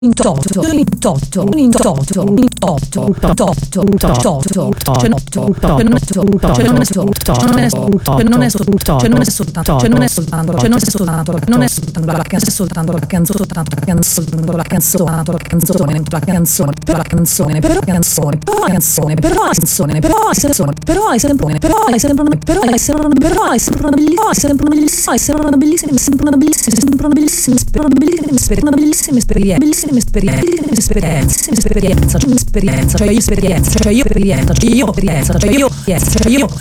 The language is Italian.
in toto, in toto, in toto, in toto, toto, toto, c'è non è soltanto, c'è non è soltanto, non è soltanto, c'è non è soltanto, c'è non è soltanto, c'è non è soltanto, non è soltanto la canzone, la canzone, la canzone, la canzone, la canzone, la canzone, per la canzone, per la canzone, per la canzone, per la canzone, però è sempre, però è sempre, però è sempre, però è sempre, però è sempre una bellissima, sempre una bellissima, sempre una bellissima, sempre una bellissima, sempre una bellissima, sempre una bellissima esperienza, esperienza, cioè io esperienza,